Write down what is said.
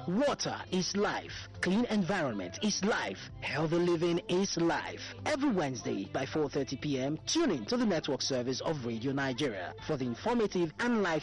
Water is life. Clean environment is life. Healthy living is life. Every Wednesday by 4:30 p.m., tune in to the network service of Radio Nigeria for the informative and life